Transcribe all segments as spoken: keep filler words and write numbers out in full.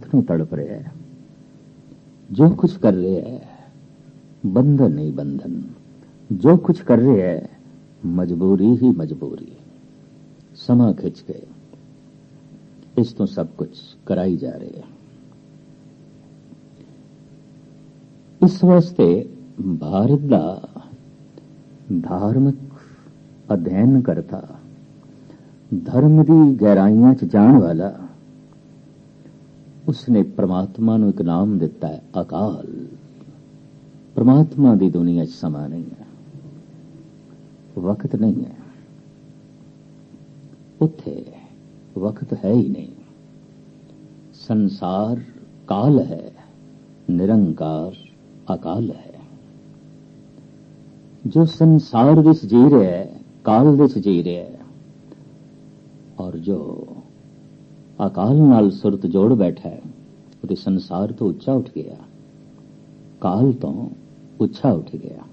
ਨੂੰ ਤੜਪ ਰਿਹਾ ਹੈ। ਜੋ ਕੁਝ ਕਰ ਰਿਹਾ ਹੈ ਬੰਧਨ ਨਹੀਂ ਬੰਧਨ, ਜੋ ਕੁਝ ਕਰ ਰਿਹਾ ਹੈ ਮਜਬੂਰੀ ਹੀ ਮਜਬੂਰੀ। ਸਮਾਂ ਖਿੱਚ ਕੇ ਇਸ ਤੋਂ ਸਭ ਕੁਝ ਕਰਾਈ ਜਾ ਰਹੀ ਹੈ। ਇਸ ਵਾਸਤੇ ਭਾਰਤ ਦਾ ਧਾਰਮਿਕ ਅਧਿਐਨ ਕਰਤਾ, ਧਰਮ ਦੀ ਗਹਿਰਾਈਆਂ 'ਚ ਜਾਣ ਵਾਲਾ, ਉਸਨੇ ਪ੍ਰਮਾਤਮਾ ਨੂੰ ਇੱਕ ਨਾਮ ਦਿੱਤਾ ਹੈ ਅਕਾਲ। ਪ੍ਰਮਾਤਮਾ ਦੀ ਦੁਨੀਆ 'ਚ ਸਮਾਂ ਨਹੀਂ ਹੈ, ਵਕਤ ਨਹੀਂ ਹੈ, ਉੱਥੇ ਵਕਤ ਹੈ ਹੀ ਨਹੀਂ। ਸੰਸਾਰ ਕਾਲ ਹੈ, ਨਿਰੰਕਾਰ ਅਕਾਲ ਹੈ। ਜੋ ਸੰਸਾਰ ਵਿੱਚ ਜੀ ਰਿਹਾ ਹੈ ਕਾਲ ਵਿੱਚ ਜੀ ਰਿਹਾ ਹੈ, ਔਰ ਜੋ ਅਕਾਲ ਨਾਲ ਸੁਰਤ ਜੋੜ ਬੈਠਾ ਹੈ ਉਹਦੇ ਸੰਸਾਰ ਤੋਂ ਉੱਚਾ ਉੱਠ ਗਿਆ, ਕਾਲ ਤੋਂ ਉੱਚਾ ਉੱਠ ਗਿਆ।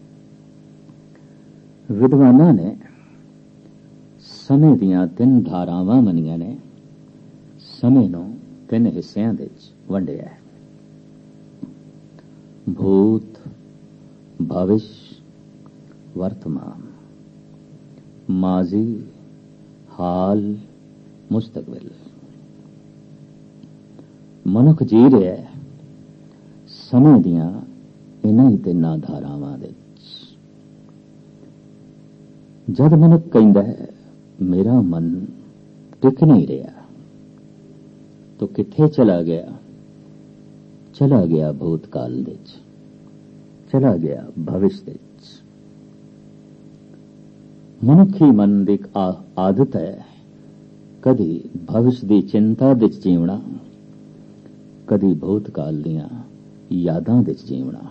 ਵਿਦਵਾਨਾਂ ਨੇ ਸਮੇਂ ਦੀਆਂ ਤਿੰਨ ਧਾਰਾਵਾਂ ਮੰਨੀਆਂ ਨੇ। ਸਮੇਂ ਨੂੰ ਤਿੰਨ ਹਿੱਸਿਆਂ ਵਿੱਚ ਵੰਡਿਆ ਹੈ: ਭੂਤ, ਭਵਿਸ਼, ਵਰਤਮਾਨ। ਮਾਜ਼ੀ, ਹਾਲ, ਮੁਸਤਕਬਲ। ਮਨੁੱਖ ਜੀ ਰਿਹਾ ਹੈ ਸਮੇਂ ਦੀਆਂ ਇਨ੍ਹਾਂ ਹੀ ਤਿੰਨਾਂ ਧਾਰਾਵਾਂ ਵਿੱਚ। ਜਦ ਮਨੁੱਖ ਕਹਿੰਦਾ ਹੈ ਮੇਰਾ ਮਨ ਟਿਕ ਨਹੀਂ ਰਿਹਾ, ਤਾਂ ਕਿੱਥੇ ਚਲਾ ਗਿਆ? ਚਲਾ ਗਿਆ ਭੂਤਕਾਲ ਵਿੱਚ, ਚਲਾ ਗਿਆ ਭਵਿਸ਼ ਵਿੱਚ। ਮਨੁੱਖੀ ਮਨ ਦੀ ਇੱਕ ਆਦਤ ਹੈ ਕਦੀ ਭਵਿਸ਼ ਦੀ ਚਿੰਤਾ ਵਿੱਚ ਜੀਵਣਾ, ਕਦੀ ਭੂਤਕਾਲ ਦੀਆਂ ਯਾਦਾਂ ਵਿੱਚ ਜੀਵਣਾ।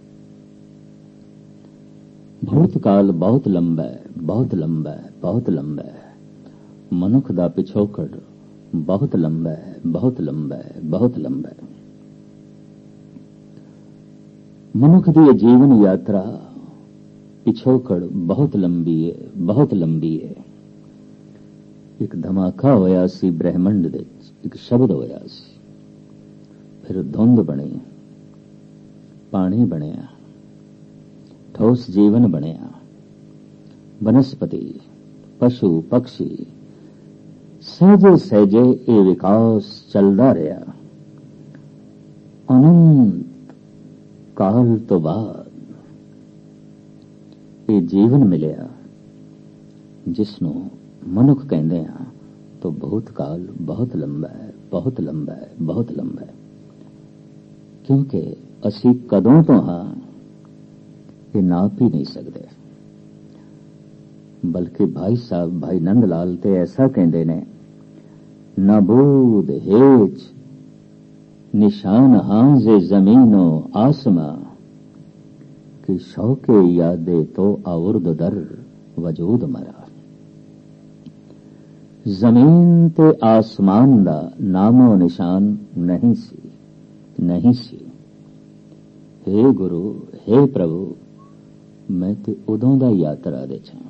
ਭੂਤਕਾਲ ਬਹੁਤ ਲੰਬਾ ਹੈ, ਬਹੁਤ ਲੰਬਾ ਹੈ, ਬਹੁਤ ਲੰਬਾ ਹੈ। ਮਨੁੱਖ ਦਾ ਪਿਛੋਕੜ ਬਹੁਤ ਲੰਬਾ ਹੈ, ਬਹੁਤ ਲੰਬਾ ਹੈ, ਬਹੁਤ ਲੰਬਾ ਹੈ। ਮਨੁੱਖ ਦੀ ਜੀਵਨ ਯਾਤਰਾ ਪਿਛੋਕੜ ਬਹੁਤ ਲੰਬੀ ਹੈ, ਬਹੁਤ ਲੰਬੀ ਹੈ। ਇੱਕ ਧਮਾਕਾ ਹੋਇਆ ਸੀ ਬ੍ਰਹਿਮੰਡ ਵਿੱਚ, ਇੱਕ ਸ਼ਬਦ ਹੋਇਆ ਸੀ, ਫਿਰ ਧੁੰਦ ਬਣੀ, ਪਾਣੀ ਬਣਿਆ, ਠੋਸ ਜੀਵਨ ਬਣਿਆ, ਬਨਸਪਤੀ, ਪਸ਼ੂ, ਪਕਸ਼ੀ, ਸਹਿਜੇ ਸਹਿਜੇ ਇਹ ਵਿਕਾਸ ਚੱਲਦਾ ਰਿਹਾ। ਅਨੰਤ ਕਾਲ ਤੋਂ ਬਾਅਦ ਇਹ ਜੀਵਨ ਮਿਲਿਆ ਜਿਸ ਨੂੰ ਮਨੁੱਖ ਕਹਿੰਦੇ ਆ। ਤਾਂ ਭੂਤਕਾਲ ਬਹੁਤ ਲੰਬਾ ਹੈ, ਬਹੁਤ ਲੰਬਾ ਹੈ, ਬਹੁਤ ਲੰਬਾ ਹੈ। ਕਿਉਂਕਿ ਅਸੀਂ ਕਦੋਂ ਤੋਂ ਹਾਂ ਇਹ ਨਾਪ ਹੀ ਨਹੀਂ ਸਕਦੇ। ਬਲਕਿ ਭਾਈ ਸਾਹਿਬ ਭਾਈ ਨੰਦ ਲਾਲ ਤੇ ਐਸਾ ਕਹਿੰਦੇ ਨੇ, ਨਾ ਬੂਦ ਹੇਚ ਨਿਸ਼ਾਨ ਹਾਂਜ਼ੇ ਜ਼ਮੀਨੋ ਆਸਮਾਂ, ਕਿ ਸ਼ੌਕੇ ਯਾਦੇ ਤੋਂ ਆਵਰਦ ਦਰ ਵਜੂਦ ਮਰਾ। ਜ਼ਮੀਨ ਤੇ ਆਸਮਾਨ ਦਾ ਨਾਮੋ ਨਿਸ਼ਾਨ ਨਹੀਂ ਸੀ, ਨਹੀਂ ਸੀ। हे ਗੁਰੂ, हे ਪ੍ਰਭੂ, ਮੈਂ ਤੇ ਉਦੋਂ ਦਾ ਯਾਤਰਾ ਦੇ ਛਾਂ।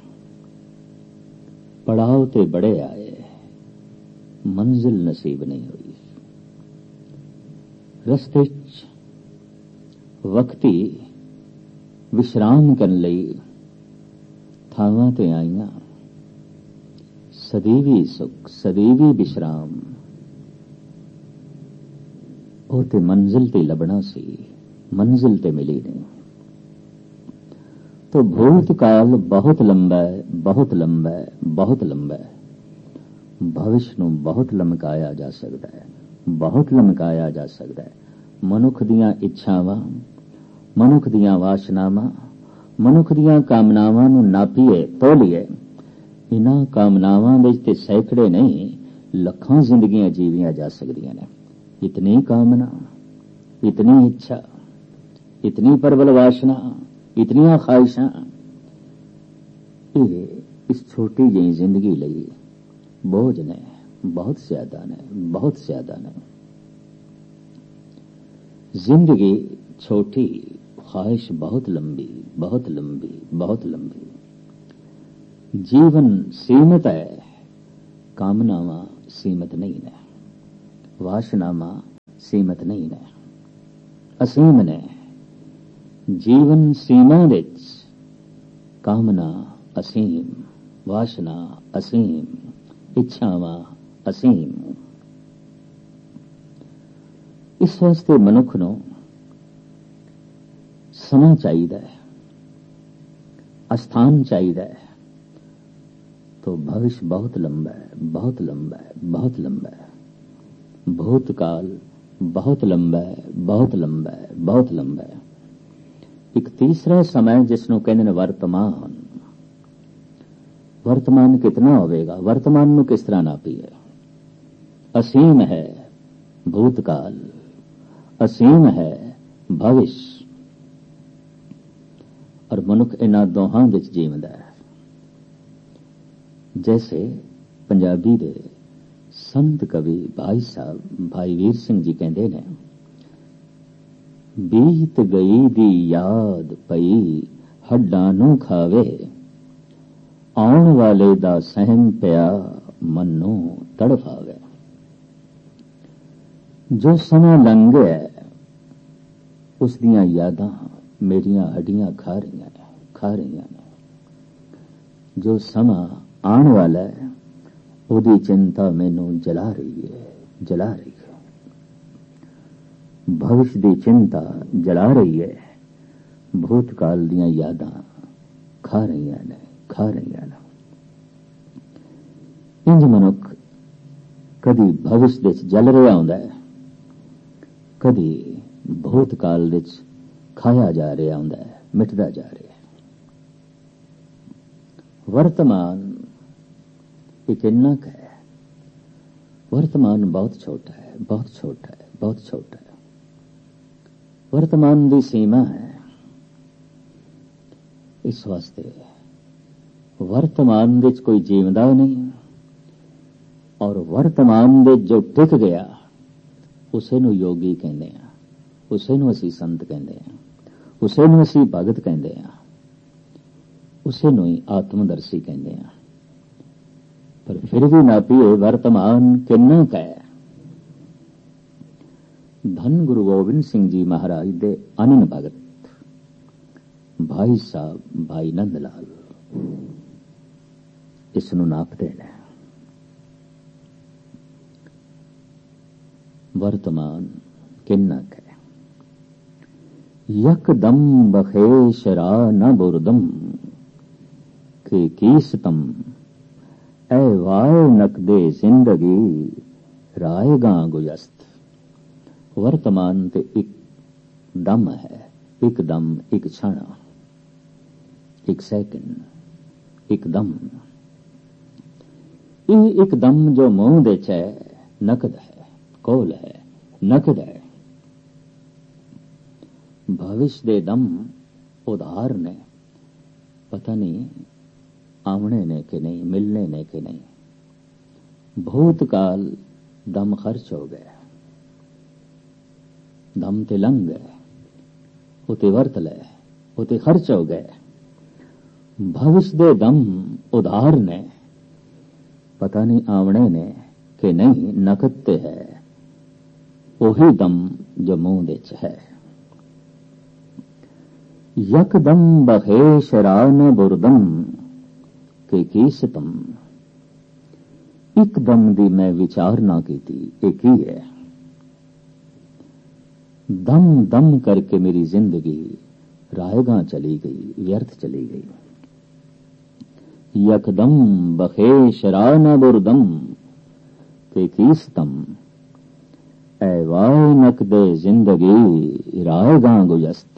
ਪੜਾਅ ਤੇ ਬੜੇ ਆਏ, ਮੰਜ਼ਿਲ ਨਸੀਬ ਨਹੀਂ ਹੋਈ। ਰਸਤੇ 'ਚ ਵਕਤੀ ਵਿਸ਼ਰਾਮ ਕਰਨ ਲਈ ਥਾਵਾਂ ਤੇ ਆਈਆਂ। ਸਦੀਵੀ ਸੁਖ, ਸਦੀਵੀ ਵਿਸ਼ਰਾਮ, ਉਹ ਤੇ ਮੰਜ਼ਿਲ ਤੇ ਲੱਭਣਾ ਸੀ, ਮੰਜ਼ਿਲ ਤੇ ਮਿਲੀ ਨਹੀਂ। तो भूतकाल बहुत लंबा है, बहुत लंबा है, बहुत लंबा है। भविष्य ਨੂੰ बहुत ਲਮਕਾਇਆ ਜਾ ਸਕਦਾ ਹੈ, ਬਹੁਤ ਲਮਕਾਇਆ ਜਾ ਸਕਦਾ ਹੈ। ਮਨੁੱਖ ਦੀਆਂ ਇੱਛਾਵਾਂ, ਮਨੁੱਖ ਦੀਆਂ ਵਾਸ਼ਨਾਵਾਂ, ਮਨੁੱਖ ਦੀਆਂ ਕਾਮਨਾਵਾਂ ਨੂੰ ਨਾਪੀਏ, ਤੋਲੀਏ। ਇਹਨਾਂ ਕਾਮਨਾਵਾਂ ਵਿੱਚ ਤੇ ਸੈਂਕੜੇ ਨਹੀਂ ਲੱਖਾਂ ਜ਼ਿੰਦਗੀਆਂ ਜੀਵੀਆਂ ਜਾ ਸਕਦੀਆਂ ਨੇ। ਇਤਨੀ ਕਾਮਨਾ, ਇਤਨੀ ਇੱਛਾ, ਇਤਨੀ ਪ੍ਰਬਲ ਵਾਸ਼ਨਾ, ਇਤਨੀਆਂ ਖਾਹਿਸ਼ਾਂ, ਇਹ ਇਸ ਛੋਟੀ ਜਿਹੀ ਜ਼ਿੰਦਗੀ ਲਈ ਬੋਝ ਨੇ, ਬਹੁਤ ਜ਼ਿਆਦਾ ਨੇ, ਬਹੁਤ ਜ਼ਿਆਦਾ ਨੇ। ਜ਼ਿੰਦਗੀ ਛੋਟੀ, ਖਾਹਿਸ਼ ਬਹੁਤ ਲੰਬੀ, ਬਹੁਤ ਲੰਬੀ, ਬਹੁਤ ਲੰਬੀ। ਜੀਵਨ ਸੀਮਤ ਹੈ, ਕਾਮਨਾਵਾਂ ਸੀਮਤ ਨਹੀਂ ਨੇ, ਵਾਸ਼ਨਾਵਾਂ ਸੀਮਤ ਨਹੀਂ ਨੇ, ਅਸੀਮ ਨੇ। ਜੀਵਨ ਸੀਮਾ ਵਿੱਚ, ਕਾਮਨਾ ਅਸੀਮ, ਵਾਸ਼ਨਾ ਅਸੀਮ, ਇੱਛਾਵਾਂ ਅਸੀਮ। ਇਸ ਵਾਸਤੇ ਮਨੁੱਖ ਨੂੰ ਸਮਾਂ ਚਾਹੀਦਾ ਹੈ, ਅਸਥਾਨ ਚਾਹੀਦਾ ਹੈ। तो भविष्य बहुत लंबा है, बहुत लंबा है, बहुत लंबा है। भूतकाल बहुत लंबा है, बहुत लंबा है, बहुत लंबा है। एक तीसरा समय जिसनों कहते हैं वर्तमान। वर्तमान कितना होवेगा? वर्तमान में किस तरह नापीए? असीम है भूतकाल, असीम है भविष्य, और मनुख इन्हां दोहां विच जीवदा है। जैसे पंजाबी दे संत कवि भाई साहब भाई वीर सिंह जी कहते हैं, बीत गई दी याद पई हड्डां नूं खावे, आउण वाले दा सहम पिया मन नूं तड़फावे। जो समा लंघ गया उस दियां यादां मेरियां हड्डियां खा रही ने खा रही ने। जो समा आने वाला है उहदी चिंता मैनू जला रही है, जला रही है। भविष्य दी चिंता जला रही है, भूतकाल दियां यादां खा रही ने खा रही ने। इंज मनुख कदी भविष्य विच जल रहा हुंदा है, कदी भूतकाल विच खाया जा रहा हुंदा है, मिटदा जा रहा है। वर्तमान एक इन्नक है, वर्तमान बहुत छोटा है, बहुत छोटा है, बहुत छोटा है। वर्तमान की सीमा है। इस वास्ते वर्तमान विच कोई जीवदा नहीं, और वर्तमान विच जो टिक गया उसे नूं योगी कहते हैं, उसे नूं असीं संत कहते हैं, उसे नूं असीं भगत कहते हैं, उसे नूं ही आत्मदर्शी कहते हैं। पर फिर भी नापीए वर्तमान किन्ना क है। धन गुरु गोबिंद सिंह जी महाराज दे अनन भगत भाई साहब भाई नंद लाल इसनूं नापते हैं। वर्तमान किन्ना क है। यकदम बखेश रा न बुरदम के कीसतम, ऐ वाय नकदे जिंदगी रायगा गुजस्त। वर्तमान ते एक दम है, एक दम, एक क्षण, एक सेकंड, एक दम। ये एक दम जो मुंह दे च है नकद है, कोल है, नकद है। भविष्य दे दम उधार ने, पता नहीं आमने ने कि नहीं, मिलने ने कि नहीं। भूतकाल दम खर्च हो गया, दम ते लंघ गए, उते वर्त ले, उते खर्च हो गए। भविष्य दे दम उधार ने, पता नहीं आमने ने कि नहीं, नकद ते है वही दम जो मुंह दे च है। यकदम बखेश रान बुरदम के कीसतम, एक दम दी मैं विचार ना की थी, एक ही है। दम दम करके मेरी जिंदगी रायगा चली गई, व्यर्थ चली गई। यकदम बखेश रान बुरदम के कीसतम, ऐ वाय नकदे जिंदगी रायगा गुजस्त।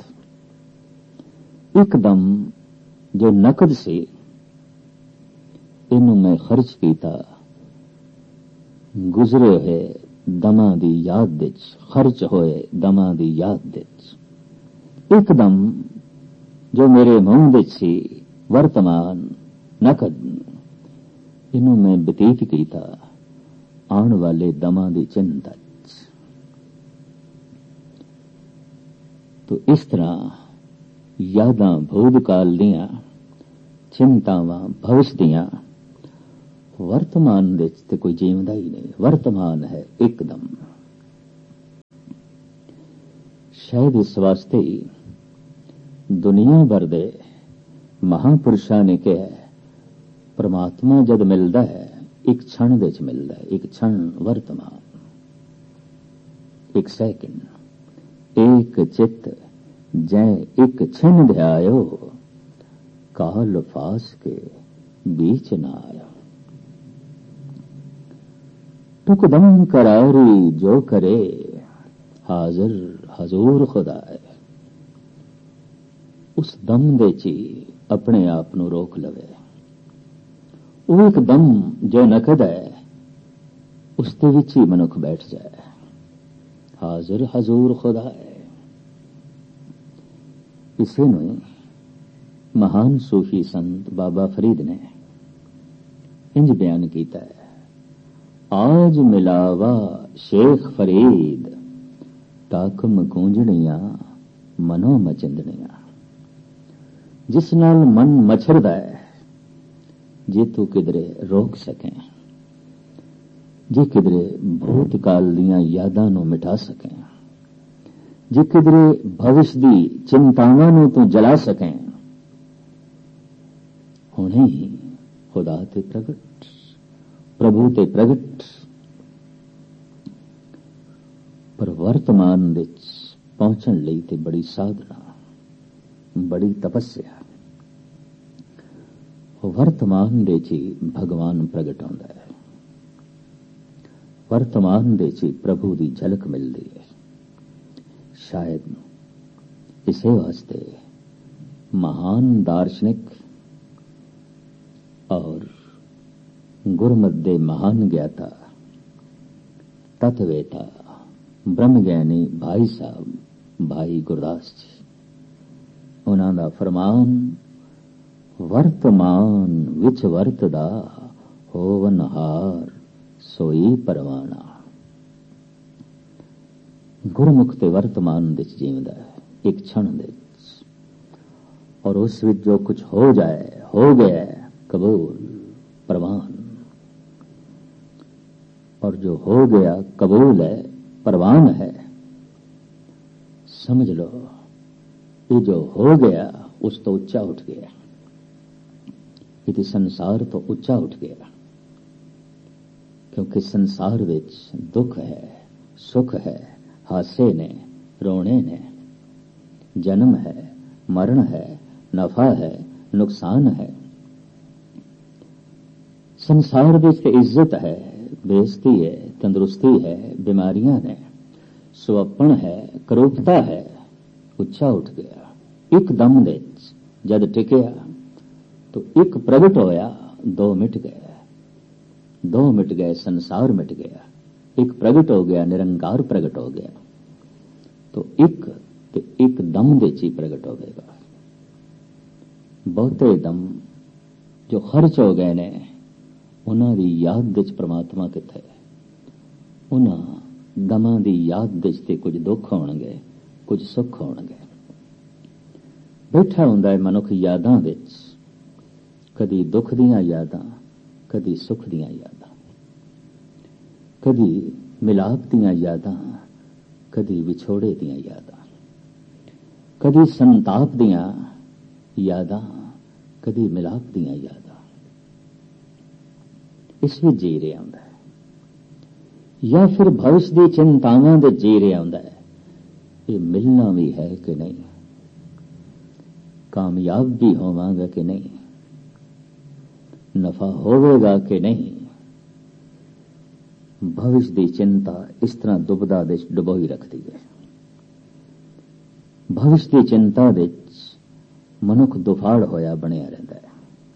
एकदम जो नकद से इनू मैं खर्च कीता, गुजरे है दमा दी याद विच, खर्च होए दमा दी याद विच। एकदम जो मेरे मुंह विच सी वर्तमान नकद, इनू मैं बतीत कीता आने वाले दमा दी चिंता। तो इस तरह यादां भूतकाल दियां, चिंतावां भविष्य दियां, वर्तमान विच ते कोई जीवदा ही नहीं। वर्तमान है एकदम। शायद इस वास्ते ही दुनिया भर दे महापुरुषां ने कहा परमात्मा जद मिलता है एक क्षण दे च मिलता है, एक क्षण वर्तमान, एक सैकंड, एक चित्त जै एक छिन ध्यायो काल फास के बीच न आया। टुकदम करारी जो करे हाजिर हजूर खुदाए। उस दम दे ची अपने आप नू रोक लवे। वो एक दम जो नकद है उसके विच ही मनुख बैठ जाए। हाजिर हजूर खुदाए। इसे नू महान सूफी संत बाबा फरीद ने इंज बयान किया है। आज मिलावा शेख फरीद ताकम कूंजणियां मनो मचिंदणियां। जिस नाल मन मछरदा है जे तू किधरे रोक सकें, जे किधरे भूतकाल दियां यादां नू मिटा सकें, जे किधरे भविष्य दी चिंतावां नू तू जला सकें, हुणे ही खुदा ते प्रगट, प्रभु ते प्रगट। पर वर्तमान विच पहुंचण लई ते बड़ी साधना, बड़ी तपस्या। वर्तमान दे ची भगवान प्रगट होंदा है। वर्तमान दे ची प्रभु दी झलक मिलदी है। शायद इसे वास्ते महान दार्शनिक और गुरमत दे महान ज्ञाता तत्ववेता ब्रह्म ज्ञानी भाई साहब भाई गुरदास जी, उन्हां दा फरमान वर्तमान विच वरतदा होवन हार सोई परवाना। गुरमुख ते वर्तमान विच जीवदा है एक क्षण विच, और उस विच जो कुछ हो जाए हो गया कबूल परवान, और जो हो गया कबूल है परवान है। समझ लो ये जो हो गया उस तो ऊंचा उठ गया, ये संसार तो ऊंचा उठ गया। क्योंकि संसार विच दुख है, सुख है, हासे ने, रोने ने, जन्म है, मरण है, नफा है, नुकसान है। संसार विच इज्जत है, बेइज्जती है, तंदुरुस्ती है, बीमारियां ने, सुअपण है, करूपता है। ऊंचा उठ गया एक दम दे जद टिकया तो एक प्रगट होया, दो मिट गए, दो मिट गए, संसार मिट गया। एक प्रगट हो गया, निरंकार प्रगट हो गया, तो एक ते एक दम दे ची प्रगट हो गएगा। बहुते दम जो खर्च हो गए ने उन्हां दी याद विच परमात्मा किथे है। उन्हां दमां दी याद विच ते कुछ दुख होणगे, कुछ सुख होणगे। बैठा हुंदा है मनुख यादां विच, कदी दुख दियां यादां, कदी सुख दियां यादां, कदी मिलाप दियां यादां, कदी विछोड़े दियां यादां, कदी संताप दियां यादां, कदी मिलाप दियां यादां। इस विच जी रहा हुंदा है, या फिर भविष्य दी चिंतावां दे जी रहा हुंदा है। ये मिलना भी है कि नहीं, कामयाब भी होवांगा कि नहीं, नफा होवेगा कि नहीं। भविष्य दी चिंता इस तरह दुबदा दे डुबोई रखती है। भविष्य दी चिंता विच मनुख दुफाड़ होया बनिया रहता है।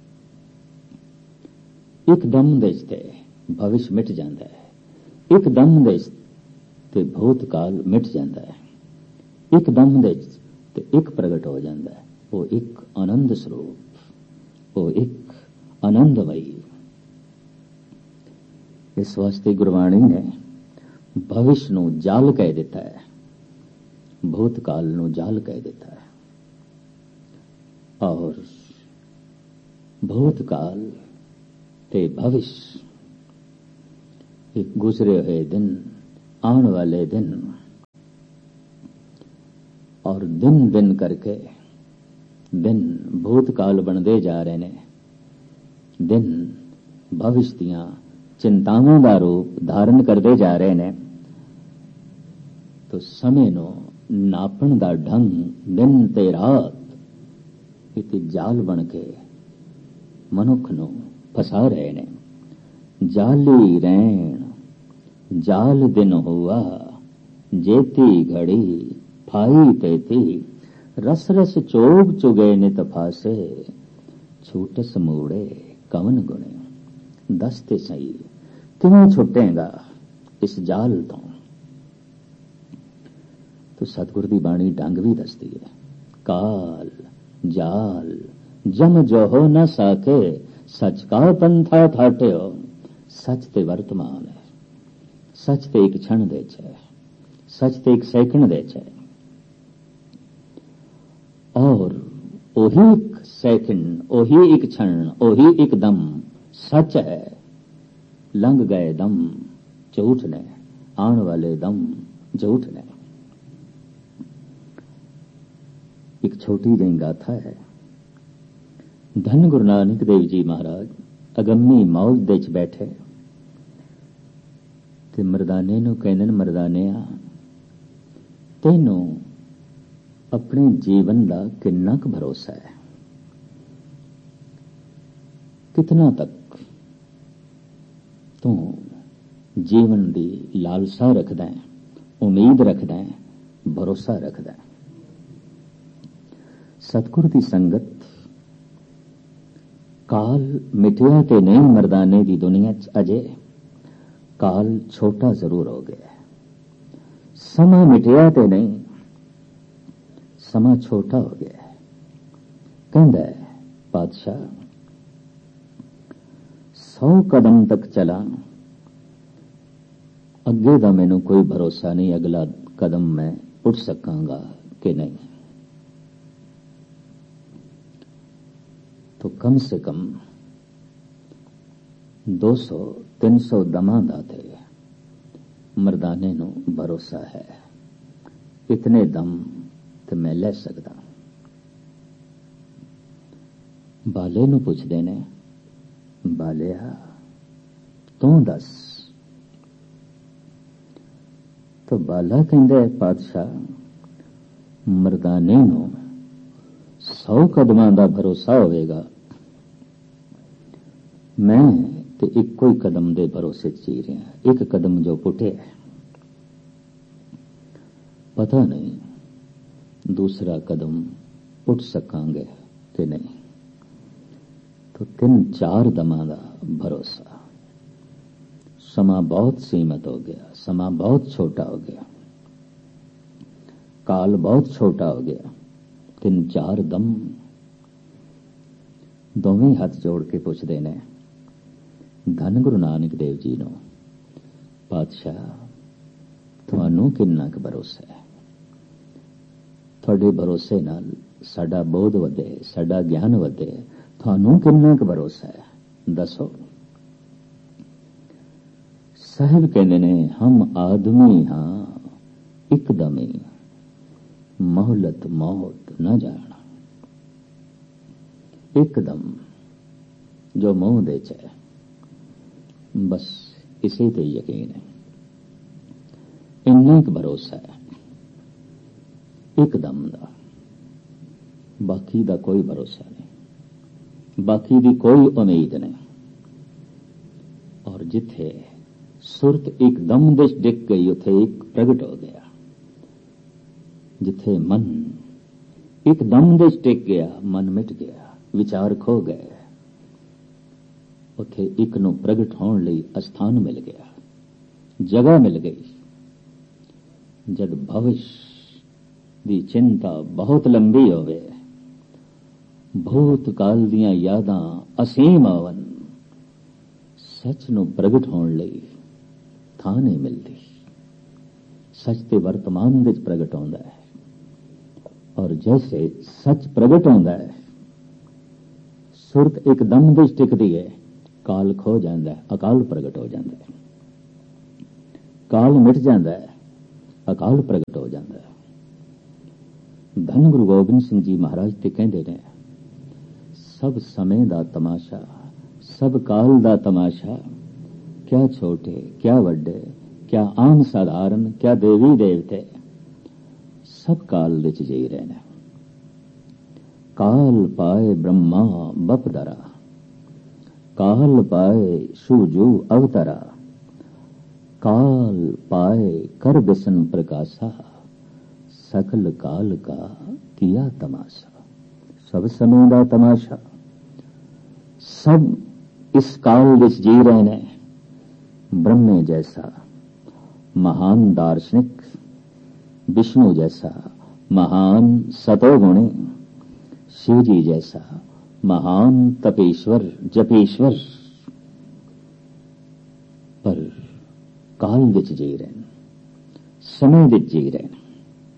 एक दम दे ते भविष्य मिट जाता है, एक दम दे ते भूतकाल मिट जाता है, एक दम दे ते एक प्रगट हो जाता है। वो एक आनंद स्वरूप, वो एक आनंदमयी। इस वास्ते गुरबाणी ने भविष्य नू जाल कह दिता है, भूतकाल नू जाल कह दिता है। और भूतकाल ते भविष्य एक गुजरे हुए दिन, आने वाले दिन, ਔਰ ਦਿਨ ਦਿਨ ਕਰਕੇ ਦਿਨ ਭੂਤਕਾਲ ਬਣਦੇ ਜਾ ਰਹੇ ਨੇ, ਦਿਨ ਭਵਿਸ਼ ਦੀਆਂ ਚਿੰਤਾਵਾਂ ਦਾ ਰੂਪ ਧਾਰਨ ਕਰਦੇ ਜਾ ਰਹੇ ਨੇ। ਤੋ ਸਮੇਂ ਨੂੰ ਨਾਪਣ ਦਾ ਢੰਗ ਦਿਨ ਤੇ ਰਾਤ ਇੱਕ ਜਾਲ ਬਣ ਕੇ ਮਨੁੱਖ ਨੂੰ ਫਸਾ ਰਹੇ ਨੇ। ਜਾਲੀ ਰਹਿਣ ਜਾਲ ਦਿਨ ਹੁਆ, ਜੇਤੀ ਘੜੀ ਫਾਈ ਤੇਤੀ, ਰਸ ਰਸ ਚੋਗ ਚੁਗੇ ਨਿਤ ਫਾਸੇ, ਛੂਟ ਸਮੂੜੇ ਕਵਨ ਗੁਣੇ। ਦੱਸ ਤੇ ਸਹੀ ਕਿਵੇਂ ਛੁੱਟੇਗਾ ਇਸ ਜਾਲ ਤੋਂ। ਤੋ ਸਤਿਗੁਰ ਦੀ ਬਾਣੀ ਢੰਗ ਵੀ ਦੱਸਦੀ ਹੈ, ਕਾਲ ਜਾਲ ਜਮ ਜੋ ਹੋ ਨਾ ਸਾਕੇ, ਸੱਚ ਕਾ ਪੰਥਾ ਥਾਟਿਓ। ਸੱਚ ਤੇ ਵਰਤਮਾਨ ਹੈ, ਸੱਚ ਤੇ ਇੱਕ ਛਣ ਦੇ ਚ ਹੈ, ਸੱਚ ਤੇ ਇੱਕ ਸੈਕਿੰਡ ਦੇ ਚ ਹੈ, ਔਰ ਉਹੀ ਇੱਕ ਸੈਕਿੰਡ, ਉਹੀ ਇੱਕ ਛਣ, ਉਹੀ ਇੱਕ ਦਮ ਸੱਚ ਹੈ। ਲੰਘ ਗਏ ਦਮ ਝੂਠ ਨੇ, ਆਉਣ ਵਾਲੇ ਦਮ ਝੂਠ ਨੇ। ਇੱਕ ਛੋਟੀ ਜਿਹੀ ਗਾਥਾ ਹੈ। ਧੰਨ ਗੁਰੂ ਨਾਨਕ ਦੇਵ ਜੀ ਮਹਾਰਾਜ ਅਗੰਮੀ ਮੌਜ ਦੇ ਚ ਬੈਠੇ ਤੇ ਮਰਦਾਨੇ ਨੂੰ ਕਹਿੰਦੇ ਨੇ, ਮਰਦਾਨਿਆ ਤੈਨੂੰ ਆਪਣੇ ਜੀਵਨ ਦਾ ਕਿੰਨਾ ਕੁ ਭਰੋਸਾ ਹੈ, ਕਿਤਨਾ ਤੱਕ ਤੂੰ ਜੀਵਨ ਦੀ ਲਾਲਸਾ ਰੱਖਦਾ ਹੈ, ਉਮੀਦ ਰੱਖਦਾ ਹੈ, ਭਰੋਸਾ ਰੱਖਦਾ ਹੈ। ਸਤਿਗੁਰ ਦੀ ਸੰਗਤ ਕਾਲ ਮਿਟਿਆ ਤੇ ਨਹੀਂ ਮਰਦਾਨੇ ਦੀ ਦੁਨੀਆ ਚ, ਅਜੇ ਕਾਲ ਛੋਟਾ ਜ਼ਰੂਰ ਹੋ ਗਿਆ। ਸਮਾਂ ਮਿਟਿਆ ਤੇ ਨਹੀਂ, ਸਮਾਂ ਛੋਟਾ ਹੋ ਗਿਆ। ਕਹਿੰਦਾ ਹੈ ਪਾਤਸ਼ਾਹ, ਸੌ ਕਦਮ ਤੱਕ ਚਲਾ, ਅੱਗੇ ਦਾ ਮੈਨੂੰ ਕੋਈ ਭਰੋਸਾ ਨਹੀਂ, ਅਗਲਾ ਕਦਮ ਮੈਂ ਉੱਠ ਸਕਾਂਗਾ ਕਿ ਨਹੀਂ। तो कम से कम दो सौ तीन सौ दमां दा ते मर्दाने नू भरोसा है, इतने दम ते मैं ले सकदा। बाले नू पुछदे ने, बालिया तू दस। तो बाला कहंदा पातशाह, मर्दाने नू सौ कदमां दा भरोसा होवेगा, मैं ते इक्को ही कदम दे भरोसे जी रहा। एक कदम जो पुटे है, पता नहीं दूसरा कदम उठ सकांगे कि नहीं। तो तीन चार दमां दा भरोसा। समा बहुत सीमित हो गया, समा बहुत छोटा हो गया, काल बहुत छोटा हो गया। तीन चार दम। दोवें हथ जोड़ के पुछदे ने धन गुरु नानक देव जी नूं, पातशाह तुहानूं किन्ना क भरोसा है? तुहाडे भरोसे नाल साडा बोध वधे, साडा ज्ञान वधे, तुहानूं किन्ना क भरोसा है? दसो। साहिब कहंदे ने, हम आदमी हां इकदमी, मोहलत मौत न जाना। एकदम जो मुंह दे च है, बस इसे ते यकीन है, इन्ना क भरोसा है एकदम दा, बाकी दा कोई भरोसा नहीं, बाकी दी कोई उम्मीद नहीं। और जिथे सुरत एकदम दे डिग गई, उथे एक प्रगट हो गया। जिथे मन एकदम दे टिक गया, मन मिट गया, विचार खो गए, उथे एक नू प्रगट होने लई अस्थान मिल गया, जगह मिल गई। जद भविष्य दी चिंता बहुत लंबी होवे, भूतकाल दियां यादां असीम आवन, सच नू प्रगट होने लई थां नहीं मिलती। सच ते वर्तमान दे प्रगट होंदा है, और जैसे सच प्रगट होंदा है, सुरत एकदम दे टिकदी है, काल खो जाता है, अकाल प्रगट हो जाता है। काल मिट जाता है, अकाल प्रगट हो जाता है। ਧੰਨ ਗੁਰੂ ਗੋਬਿੰਦ ਸਿੰਘ ਜੀ ਮਹਾਰਾਜ ਤੇ ਕਹਿੰਦੇ ਨੇ, ਸਭ ਸਮੇਂ ਦਾ ਤਮਾਸ਼ਾ, ਸਭ ਕਾਲ ਦਾ ਤਮਾਸ਼ਾ, ਕਿਆ ਛੋਟੇ ਕਿਆ ਵੱਡੇ, ਕਿਆ ਆਮ ਸਾਧਾਰਨ, ਕਿਆ ਦੇਵੀ ਦੇਵਤੇ, ਸਭ ਕਾਲ ਵਿੱਚ ਜੀ ਰਹੇ ਨੇ। ਕਾਲ ਪਾਏ ਬ੍ਰਹਮਾ ਬਪਦਰਾ, ਕਾਲ ਪਾਏ ਸੂਜੂ ਅਵਤਰਾ, ਕਾਲ ਪਾਏ ਕਰ ਬਿਸ਼ਨ ਪ੍ਰਕਾਸ਼ਾ, ਸਕਲ ਕਾਲ ਕਾ ਕੀਆ ਤਮਾਸ਼ਾ। ਸਭ ਸਮੇਂ ਦਾ ਤਮਾਸ਼ਾ, ਸਭ ਇਸ ਕਾਲ ਵਿੱਚ ਜੀ ਰਹੇ ਨੇ। ब्रह्मे जैसा महान दार्शनिक, विष्णु जैसा महान सतोगुणी, शिव जी जैसा महान तपेश्वर जपेश्वर, पर काल विच जी रहे हैं, समय विच जी रहे हैं।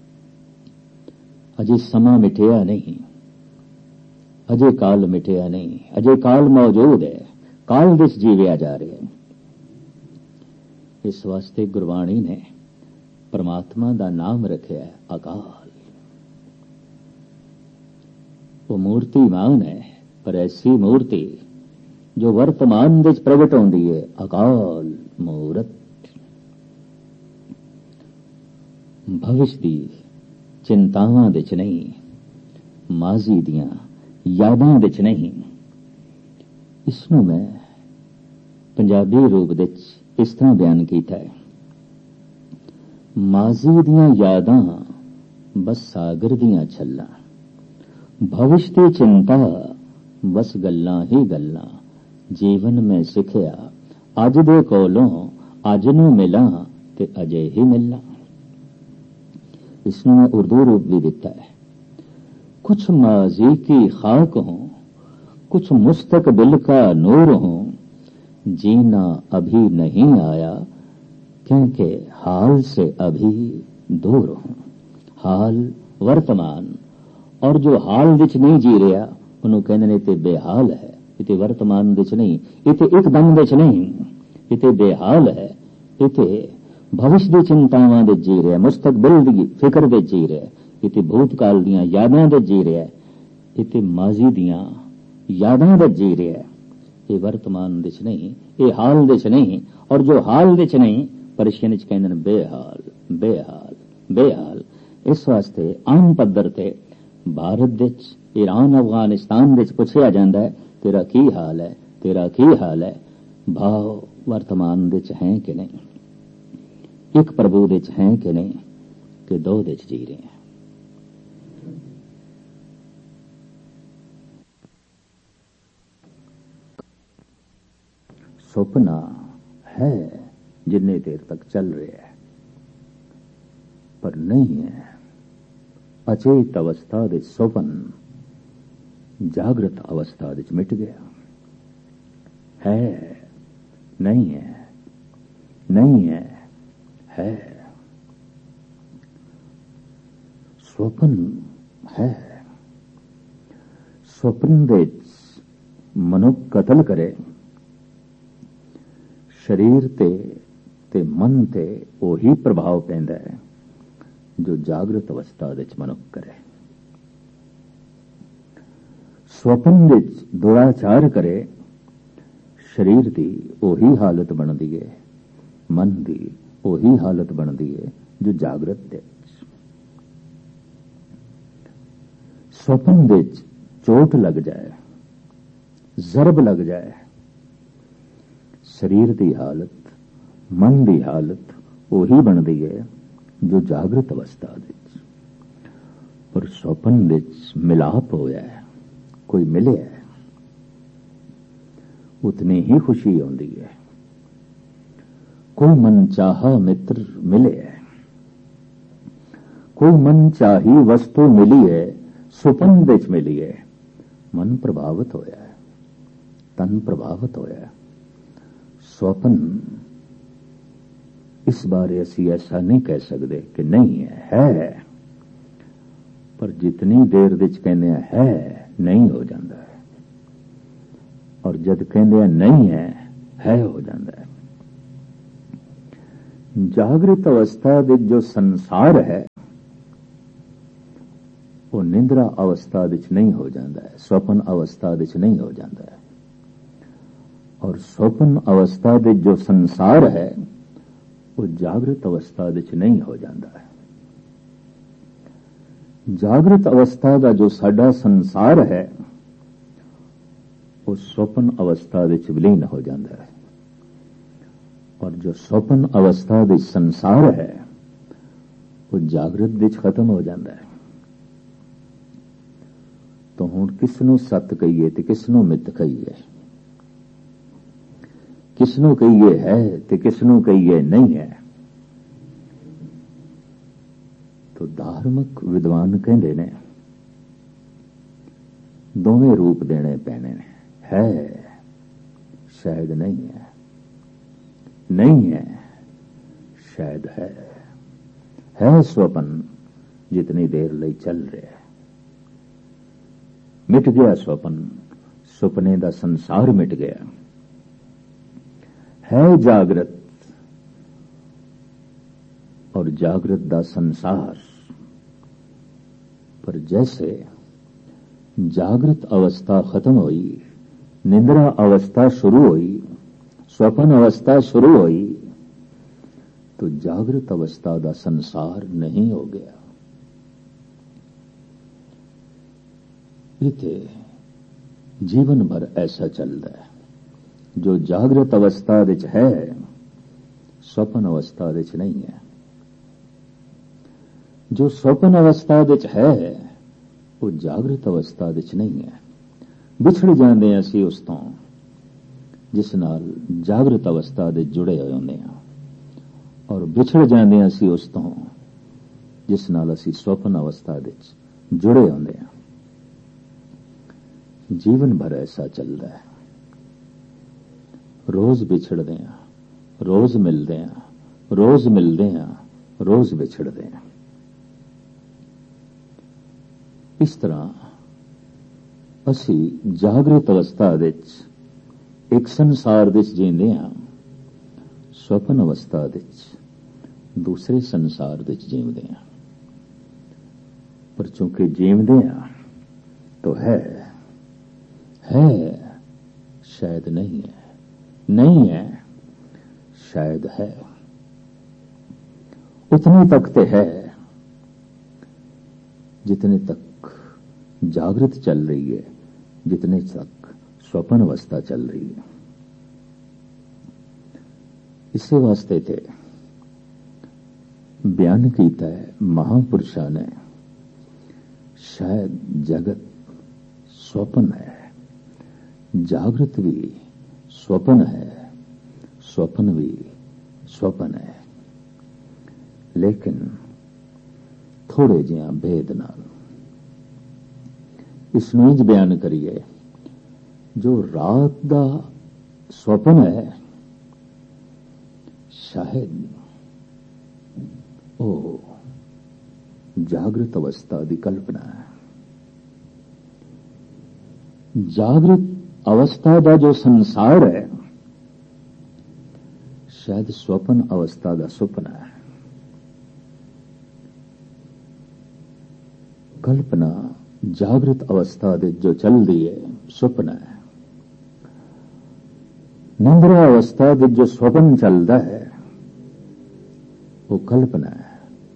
अजे समा मिटिया नहीं, अजे काल मिटिया नहीं, अजे काल मौजूद है, काल विच जीविया जा रहे हैं। इस वास्ते गुरबाणी ने परमात्मा का नाम रखा है अकाल। वो मूर्तिमान है, पर ऐसी मूर्ति जो वर्तमान विच प्रगट होंदी है, अकाल मूरत। भविष्य दी चिंतावां विच नहीं, माजी दियां यादां विच नहीं। इसनूं मैं पंजाबी रूप विच इस तरह बयान किया है, माजी दियां यादां बस सागर दियां छल्लां, भविष्य दी चिंता बस गल्लां ही गल्लां। जीवन में सिखिया अज दे कोलों अज नूं मिलां ते अजे ही मिलां। इसनूं मैं उर्दू रूप भी दिता है। कुछ माजी की खाक हों, कुछ मुस्तकबिल का नूर हों, जीना अभी नहीं आया क्योंकि हाल से अभी दूर हूं। हाल वर्तमान, और जो हाल विच नहीं जी रहा उन्होंने कहने ने ते बेहाल है। इते वर्तमान विच नहीं, इते एकदम विच नहीं, इते बेहाल है। इते भविष्य दी चिंतावां विच जी रहा, मुस्तकबिल दी फिक्र विच जी रहा, इते भूतकाल दियां यादां विच जी रहा, इते माजी दियां यादां विच जी रहा। ये वर्तमान विच नहीं, ये हाल विच नहीं, और जो हाल विच नहीं परिशियन च कहंदे ने बेहाल बेहाल बेहाल। इस वास्ते आम पद्धर ते भारत विच, ईरान अफगानिस्तान विच पुछया जांदा है, तेरा की हाल है, तेरा की हाल है। भाव वर्तमान विच है कि नहीं, एक प्रभु विच है कि नहीं, कि दो विच जी रहे हैं। सुपना है जिन्ने देर तक चल रहा है, पर नहीं है अचेत अवस्था दे सुपन जागृत अवस्था विच मिट गया है। नहीं है, नहीं है, है। स्वप्न है। स्वप्न विच मनुख कतल करे, शरीर ते ते मन ते ओही प्रभाव पैंदा है जो जागृत अवस्था विच मनुख करे। स्वप्न विच दुराचार करे, शरीर दी ओही हालत बनदी है, मन दी ओही हालत बनदी है जो जागृत दे। स्वप्न विच चोट लग जाए, जरब लग जाए, शरीर की हालत मन की हालत उही बनती है जो जागृत अवस्था विच। पर स्वप्न विच मिलाप होया है, कोई मिले है, उतनी ही खुशी आती है। कोई मन चाहा मित्र मिले है, कोई मन चाही वस्तु मिली है, सुपन विच मिली है। मन प्रभावित होया है, तन प्रभावित होया है। स्वप्न इस बारे असी ऐसा नहीं कह सकते कि नहीं है, है। पर जितनी देर विच कहने है नहीं हो जाता है, और जद कहने नहीं है है हो जाता है। जागृत अवस्था विच जो संसार है ਉਹ ਨਿੰਦਰਾ ਅਵਸਥਾ ਵਿੱਚ ਨਹੀਂ ਹੋ ਜਾਂਦਾ ਹੈ, ਸੁਪਨ ਅਵਸਥਾ ਵਿੱਚ ਨਹੀਂ ਹੋ ਜਾਂਦਾ ਹੈ। ਔਰ ਸੁਪਨ ਅਵਸਥਾ ਦੇ ਜੋ ਸੰਸਾਰ ਹੈ ਉਹ ਜਾਗਰਤ ਅਵਸਥਾ ਵਿੱਚ ਨਹੀਂ ਹੋ ਜਾਂਦਾ ਹੈ। ਜਾਗਰਤ ਅਵਸਥਾ ਦਾ ਜੋ ਸਾਡਾ ਸੰਸਾਰ ਹੈ ਉਹ ਸੁਪਨ ਅਵਸਥਾ ਵਿੱਚ ਵਿਲੀਨ ਹੋ ਜਾਂਦਾ ਹੈ। ਔਰ ਜੋ ਸੁਪਨ ਅਵਸਥਾ ਵਿੱਚ ਸੰਸਾਰ ਹੈ ਉਹ ਜਾਗਰਤ ਵਿੱਚ ਖਤਮ ਹੋ ਜਾਂਦਾ ਹੈ। ਤਾਂ ਹੁਣ ਕਿਸ ਨੂੰ ਸੱਤ ਕਹੀਏ ਤੇ ਕਿਸ ਨੂੰ ਮਿੱਥ ਕਹੀਏ, ਕਿਸ ਨੂੰ ਕਹੀਏ ਹੈ ਤੇ ਕਿਸ ਨੂੰ ਕਹੀਏ ਨਹੀਂ ਹੈ। ਤੋ ਧਾਰਮਿਕ ਵਿਦਵਾਨ ਕਹਿੰਦੇ ਨੇ ਦੋਵੇਂ ਰੂਪ ਦੇਣੇ ਪੈਣੇ ਨੇ। ਹੈ ਸ਼ਾਇਦ ਨਹੀਂ ਹੈ, नहीं है शायद है, है स्वपन जितनी देर ਲਈ चल रहा है। मिट गया स्वपन, सुपने का संसार मिट गया। है जागृत और जागृत का संसार। पर जैसे जागृत अवस्था खत्म हुई, निंद्रा अवस्था शुरू हुई, स्वपन अवस्था शुरू हुई, तो जागृत अवस्था का संसार नहीं हो गया। इते जीवन भर ऐसा चलता है। जो जागृत अवस्था विच है स्वपन अवस्था विच नहीं है। जो स्वपन अवस्था विच है वो जागृत अवस्था विच नहीं है। विछड़ जाते असी उस तो जिस नाल जागृत अवस्था दे जुड़े होए होंदे हां, और विछड़ जाते असी उस तो जिस नाल असी स्वपन अवस्था दे जुड़े होंदे हां। जीवन भर ऐसा चलता है। रोज विछड़ते हैं, रोज मिलते हैं, रोज मिलते हैं, रोज विछड़ते हैं। इस तरह असी जागृत अवस्था विच एक संसार विच जींदे हां, स्वपन अवस्था विच दूसरे संसार विच जीवदे हां। पर चूंकि जीवदे हां तो है है शायद नहीं है, नहीं है शायद है। उतने तक ते है जितने तक जागृत चल रही है, जितने तक स्वपन अवस्था चल रही है। इसी वास्ते थे बयान कीता है महापुरुषा ने, शायद जगत स्वपन है, जागृत भी स्वपन है, स्वपन भी स्वपन है, लेकिन थोड़े जिहा भेद नाल। इसनूं इंज बयान करिए, जो रात दा स्वपन है शायद वो जागृत अवस्था की कल्पना है। जागृत अवस्था का जो संसार है शायद स्वपन अवस्था का सुपना है। कल्पना जागृत अवस्था दे जो चल रही है सुपना है। निंद्रा अवस्था दे जो स्वपन चलता है वो कल्पना है।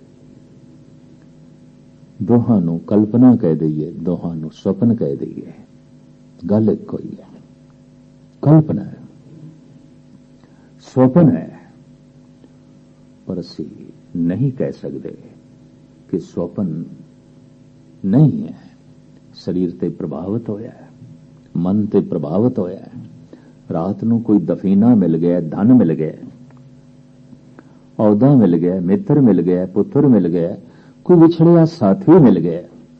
दोहां नूं कल्पना कह दईए, दोहां नूं स्वपन कह दईए, गल एक कोई है। कल्पना है, स्वपन है, पर असी नहीं कह सकते कि स्वपन नहीं है। शरीर ते प्रभावित होया है, मन ते प्रभावित होया है। रात नूं कोई दफीना मिल गया, धन मिल गया, औदा मिल गया, मित्र मिल गया, पुत्र मिल गया, कोई विछड़िया साथी मिल गया,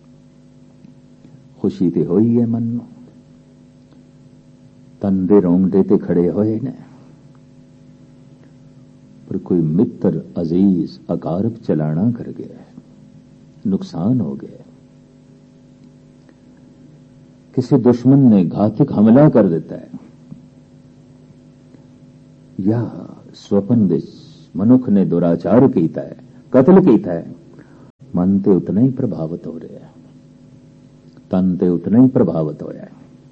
खुशी ते होई है मन नूं, तन दे रोंगटे ते खड़े होए ने। पर कोई मित्र अजीज अकारब चलाना कर गया, नुकसान हो गया। किसी दुश्मन ने घातक हमला कर देता है, या स्वपन विच मनुख ने दुराचार कीता है, कत्ल कीता है, मन ते उतना ही प्रभावित हो रहा है। ਤਨ ਤੇ ਉਤਨਾ ਹੀ ਪ੍ਰਭਾਵਿਤ ਹੋਇਆ।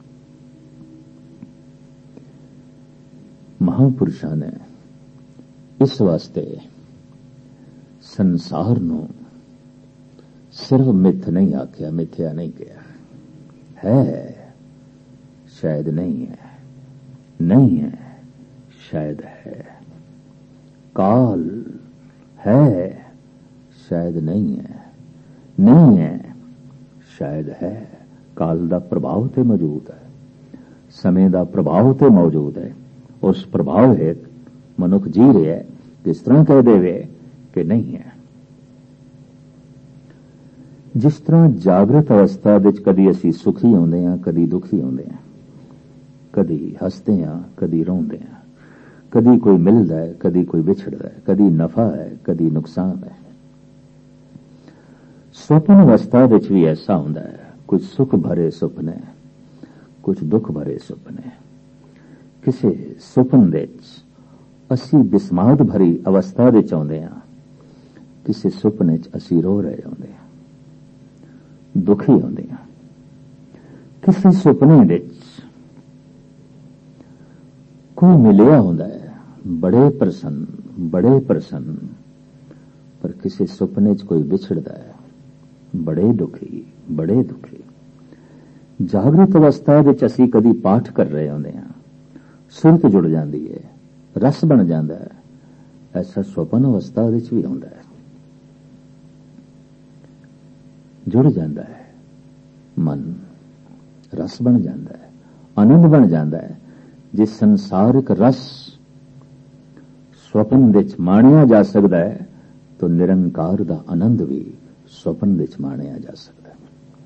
ਮਹਾਂਪੁਰਸ਼ਾਂ ਨੇ ਇਸ ਵਾਸਤੇ ਸੰਸਾਰ ਨੂੰ ਸਿਰਫ ਮਿੱਥ ਨਹੀਂ ਆਖਿਆ, ਮਿੱਥਿਆ ਨਹੀਂ ਕਿਹਾ। ਹੈ ਸ਼ਾਇਦ ਨਹੀਂ ਹੈ, ਨਹੀਂ ਹੈ ਸ਼ਾਇਦ ਹੈ। ਕਾਲ ਹੈ ਸ਼ਾਇਦ ਨਹੀਂ ਹੈ, ਨਹੀਂ ਹੈ ਸ਼ਾਇਦ ਹੈ। ਕਾਲ ਦਾ ਪ੍ਰਭਾਵ ਤੇ ਮੌਜੂਦ ਹੈ, ਸਮੇਂ ਦਾ ਪ੍ਰਭਾਵ ਤੇ ਮੌਜੂਦ ਹੈ। ਉਸ ਪ੍ਰਭਾਵ ਹੇਤ ਮਨੁੱਖ ਜੀ ਰਿਹਾ ਹੈ। ਕਿਸ ਤਰ੍ਹਾਂ ਕਹਿ ਦੇਵੇ ਕਿ ਨਹੀਂ ਹੈ। ਜਿਸ ਤਰ੍ਹਾਂ ਜਾਗਰਤ ਅਵਸਥਾ ਵਿੱਚ ਕਦੀ ਅਸੀਂ ਸੁਖੀ ਹੁੰਦੇ ਹਾਂ, ਕਦੀ ਦੁਖੀ ਹੁੰਦੇ ਹਾਂ, ਕਦੀ ਹੱਸਦੇ ਹਾਂ, ਕਦੀ ਰੋਂਦੇ ਹਾਂ, ਕਦੀ ਕੋਈ ਮਿਲਦਾ ਹੈ, ਕਦੀ ਕੋਈ ਵਿਛੜਦਾ ਹੈ, ਕਦੀ ਨਫਾ ਹੈ, ਕਦੀ ਨੁਕਸਾਨ ਹੈ। ਸੁਪਨ ਅਵਸਥਾ ਵਿੱਚ ਵੀ ਐਸਾ ਹੁੰਦਾ ਹੈ। ਕੁਝ ਸੁਖ ਭਰੇ ਸੁਪਨੇ, ਕੁਝ ਦੁੱਖ ਭਰੇ ਸੁਪਨੇ। ਕਿਸੇ ਸੁਪਨ ਵਿੱਚ ਅਸੀਂ ਬਿਸਮਾਦ ਭਰੀ ਅਵਸਥਾ ਵਿੱਚ ਆਉਂਦੇ ਹਾਂ, ਕਿਸੇ ਸੁਪਨੇ ਵਿੱਚ ਅਸੀਂ ਰੋ ਰਹੇ ਹੁੰਦੇ ਹਾਂ, ਦੁਖੀ ਹੁੰਦੇ ਹਾਂ। ਕਿਸੇ ਸੁਪਨੇ ਵਿੱਚ ਕੋਈ ਮਿਲਿਆ ਹੁੰਦਾ ਹੈ, ਬੜੇ ਪ੍ਰਸੰਨ, ਬੜੇ ਪ੍ਰਸੰਨ। ਪਰ ਕਿਸੇ ਸੁਪਨੇ ਚ ਕੋਈ ਵਿਛੜਦਾ ਹੈ, ਬੜੇ ਦੁਖੀ, ਬੜੇ ਦੁਖੀ। ਜਾਗਰਤ ਅਵਸਥਾ ਵਿੱਚ ਅਸੀਂ ਕਦੀ ਪਾਠ ਕਰ ਰਹੇ ਹੁੰਦੇ ਹਾਂ, ਸੁਰਤ ਜੁੜ ਜਾਂਦੀ ਹੈ, ਰਸ ਬਣ ਜਾਂਦਾ ਹੈ। ਐਸਾ ਸੁਪਨ ਅਵਸਥਾ ਵਿੱਚ ਵੀ ਹੁੰਦਾ ਹੈ, ਜੁੜ ਜਾਂਦਾ ਹੈ ਮਨ, ਰਸ ਬਣ ਜਾਂਦਾ ਹੈ, ਆਨੰਦ ਬਣ ਜਾਂਦਾ ਹੈ। ਜਿਸ ਸੰਸਾਰਿਕ ਰਸ ਸੁਪਨ ਵਿੱਚ ਮਾਣਿਆ ਜਾ ਸਕਦਾ ਹੈ, ਤਾਂ ਨਿਰੰਕਾਰ ਦਾ ਆਨੰਦ ਵੀ ਸੁਪਨ ਵਿੱਚ ਮਾਣਿਆ ਜਾ ਸਕਦਾ ਹੈ।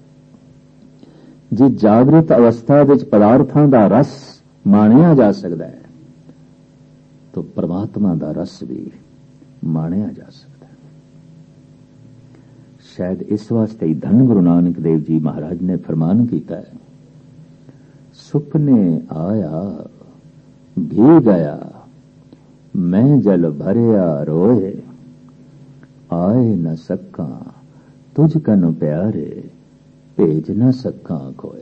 ਜੇ ਜਾਗਰਤ ਅਵਸਥਾ ਵਿੱਚ ਪਦਾਰਥਾਂ ਦਾ ਰਸ ਮਾਣਿਆ ਜਾ ਸਕਦਾ ਹੈ, ਤਾਂ ਪਰਮਾਤਮਾ ਦਾ ਰਸ ਵੀ ਮਾਣਿਆ ਜਾ ਸਕਦਾ ਹੈ। ਸ਼ਾਇਦ ਇਸ ਵਾਸਤੇ ਹੀ ਧੰਨ ਗੁਰੂ ਨਾਨਕ ਦੇਵ ਜੀ ਮਹਾਰਾਜ ਨੇ ਫਰਮਾਨ ਕੀਤਾ ਹੈ, ਸੁਪਨੇ ਆਇਆ ਭੀ ਗਿਆ, ਮੈਂ ਜਲ ਭਰਿਆ ਰੋਏ, ਆਏ न सका तुझ कन प्यारे, भेज न सका कोय।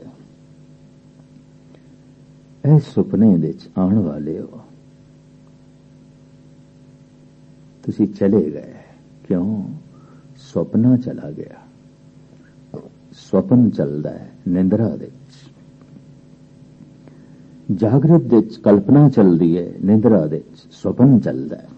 ऐ सुपने विच आण वाले हो, तुसी चले गए, क्यों? सुपना चला गया। स्वप्न चलदा है निंद्रा विच, जागृत विच कल्पना चलदी है, निंद्रा विच स्वप्न चलदा है।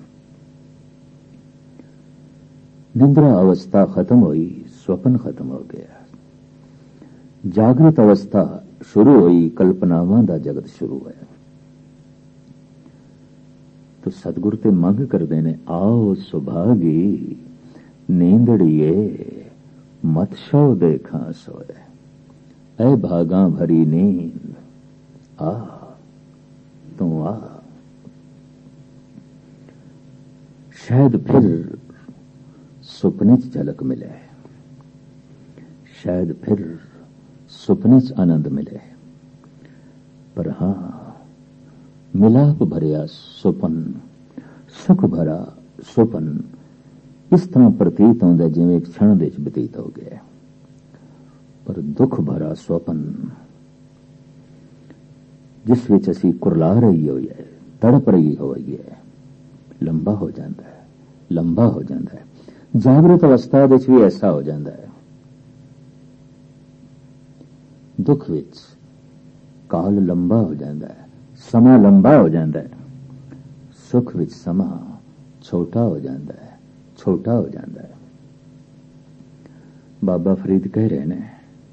निंद्रा अवस्था खत्म हुई, स्वप्न खत्म हो गया। जागृत अवस्था शुरू हुई, कल्पनावां दा जगत शुरू होया। तो सतगुरु ते मंग करदे ने, आओ सुभागी नींदड़िए मत शो देखा सोए, ऐ भागा भरी नींद आ तू आ। शायद फिर सुपने च झलक मिले, शायद फिर सुपने च आनंद मिले। पर हां, मिलाप भरिया सुपन, सुख भरा सुपन इस तरह प्रतीत होंदा जिवें एक क्षण विच बतीत हो गया। पर दुख भरा सुपन जिस विच असी कुरला रही होई है, तड़प रही होई है, लंबा हो जाता है, लंबा हो जाता है। जागृत अवस्था विच भी ऐसा हो जाता है। दुख विच काल लंबा हो जाता है, समा लंबा हो जाता है। सुख विच समा छोटा हो जाता है, छोटा हो जाता है। बाबा फरीद कह रहे ने,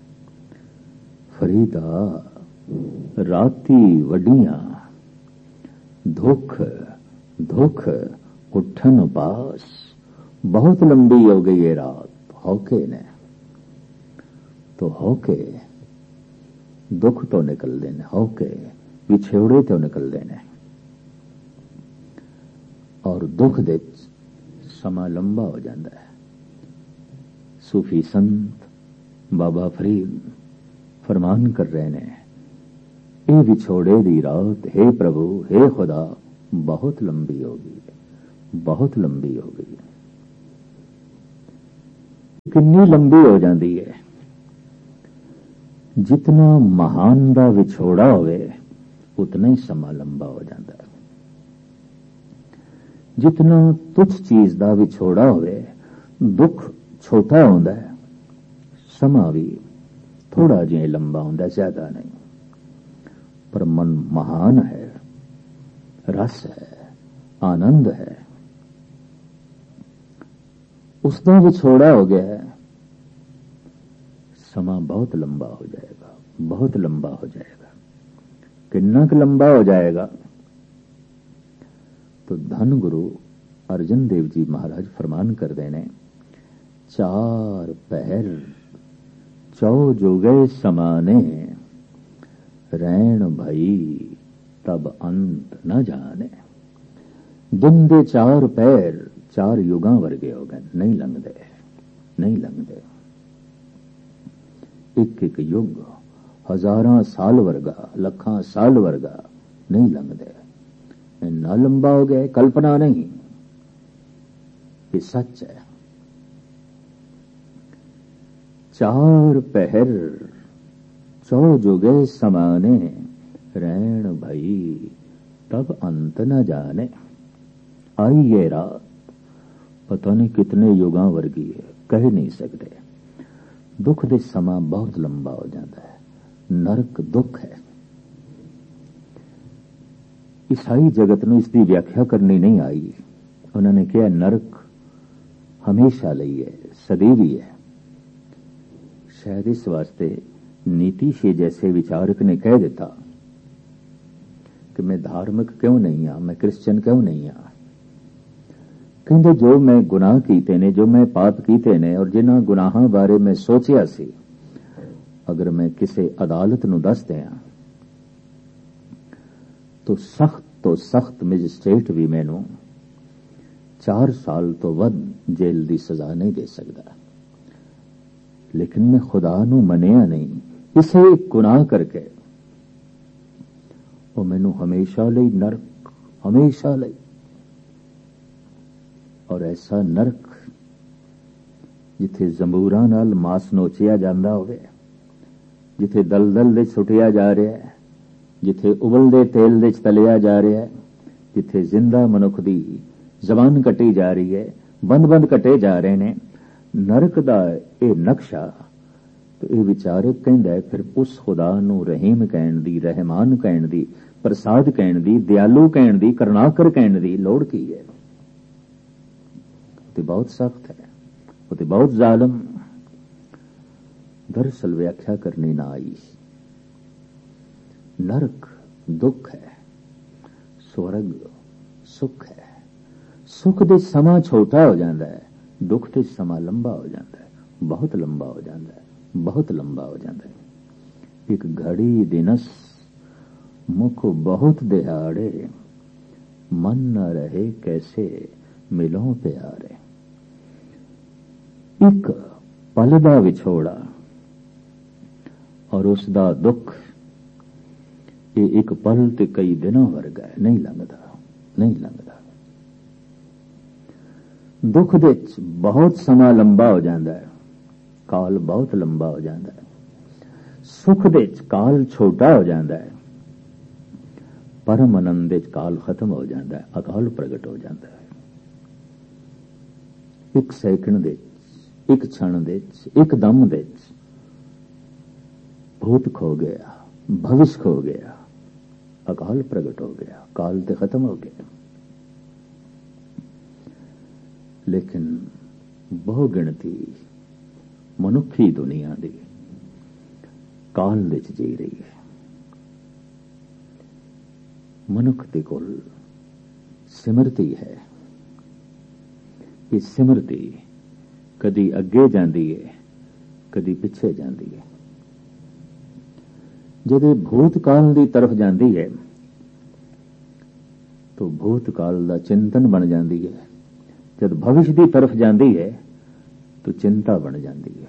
फरीदा राती वडियां धुख धुख उठन पास, बहुत लंबी हो गई ये रात। होके ने तो होके दुख तो निकलते ने, होके विछोड़े तो निकलते ने, और दुख दे समा लंबा हो जाता है। सूफी संत बाबा फरीद फरमान कर रहे ने, ए विछोड़े दी रात हे प्रभु हे खुदा बहुत लंबी हो गई, बहुत लंबी हो गई। कितनी लंबी हो जाती है। ਜਿਤਨਾ ਮਹਾਨ ਦਾ ਵਿਛੋੜਾ ਹੋਵੇ ਉਤਨਾ ਹੀ ਸਮਾਂ ਲੰਬਾ ਹੋ ਜਾਂਦਾ ਹੈ। ਜਿਤਨਾ ਤੁੱਛ ਚੀਜ਼ ਦਾ ਵਿਛੋੜਾ ਹੋਵੇ ਦੁੱਖ ਛੋਟਾ ਹੁੰਦਾ ਹੈ, ਸਮਾਂ ਵੀ ਥੋੜਾ ਜਿਹਾ ਲੰਬਾ ਹੁੰਦਾ, ਜ਼ਿਆਦਾ ਨਹੀਂ। ਪਰ ਮਨ ਮਹਾਨ ਹੈ, ਰਸ ਹੈ, ਆਨੰਦ ਹੈ, ਉਸ ਦਾ ਵਿਛੋੜਾ ਹੋ ਗਿਆ ਹੈ, ਸਮਾਂ ਬਹੁਤ ਲੰਬਾ ਹੋ ਜਾਏਗਾ, ਬਹੁਤ ਲੰਬਾ ਹੋ ਜਾਏਗਾ। ਕਿੰਨਾ ਕੁ ਲੰਬਾ ਹੋ ਜਾਏਗਾ? तो धन गुरु अर्जन देव जी महाराज फरमान करते ने, चार पहर चौ जोगे समाने, रैन भई तब अंत न जाने। दिन दे चार पैर चार युगां वर्गे हो गए, नहीं लंघदे, नहीं लंघदे। एक एक युग हजारां साल वर्गा, लखां साल वर्गा नहीं लंघदे। इन्ना लंबा हो गया, कल्पना नहीं, ये सच है। चार पहर चौ जुगे समाने, रैन भई तब अंत न जाने। आई ये रात पता नहीं कितने युगां वर्गी है, कह नहीं सकते। दुख दे समा बहुत लंबा हो जाता है। नरक दुख है। ईसाई जगत ਨੂੰ ਇਸ ਦੀ ਵਿਆਖਿਆ ਕਰਨੀ ਨਹੀਂ ਆਈ। ਉਹਨਾਂ ਨੇ ਕਿਹਾ ਨਰਕ ਹਮੇਸ਼ਾ ਲਈ ਹੈ, ਸਦੀਵੀ ਹੈ। शायद इस वास्ते नीति से जैसे विचारक ने कह देता कि मैं धार्मिक क्यों नहीं हाँ, मैं क्रिश्चियन क्यों नहीं हाँ। कहते जो मैं गुनाह कीते ने, जो मैं पाप कीते ने और जिन्हां गुनाहां बारे मैं सोचिया सी, अगर मैं किसी अदालत नूं दस दियां तो सख्त तो सख्त मैजिस्ट्रेट भी मैनू चार साल तो वध जेल की सजा नहीं दे सकता। लेकिन मैं खुदा नू मनिया नहीं, इसे गुनाह करके वो मैनू हमेशा लई नरक, हमेशा लई। और ऐसा नरक जिथे जंबूरां नाल मास नोचिया जांदा होवे, जिथे दलदल दे सुटिया जा रहा है, जिथे उबलदे तेल दे तलिया जा रहा है, जिथे जिंदा मनुख दी जबान कटी जा रही है, बंद बंद कटे जा रहे ने, नरक दा ये नक्शा। तो ये विचारक कहंदा है फिर उस खुदा नू रहीम कहण दी, रहमान कहण दी, प्रसाद कहण दी, दयालु कहण दी, करुणाकर कहण दी लोड़ की है? तो बहुत सख्त है, वो तो बहुत जालिम। दरअसल व्याख्या करनी ना आई। नरक दुख है, स्वर्ग सुख है। सुख दे समा छोटा हो जाता है, दुख दे समा लंबा हो जाता है, बहुत लंबा हो जाता है, बहुत लंबा हो जाता है। एक घड़ी दिनस मुख बहुत दिहाड़े, मन न रहे कैसे मिलों प्यारे। एक पल दा विछोड़ा और उसदा दुख, ये एक पल ते कई दिनों वर्गा है, नहीं लंघदा, नहीं लंघदा। दुख दे बहुत समा लंबा हो जाता है, काल बहुत लंबा हो जाता है। सुख दे काल छोटा हो जाता है, परम आनंद दे काल खत्म हो जाता है, अकाल प्रगट हो जाता है। एक सैकंड दे, एक क्षण दे, एक दम दे भूत खो गया, भविष्य खो गया, अकाल प्रगट हो गया, काल ते खत्म हो गया। लेकिन बहु गिणती मनुखी दुनिया दी काल दे च जी रही है। मनुख दे कोल सिमरती है। ये सिमरती कदी अगे जाती है, कदी पिछे जाती है। जदे भूतकाल की तरफ जाती है तो भूतकाल का चिंतन बन जाती है, जब भविष्य की तरफ जाती है तो चिंता बन जाती है।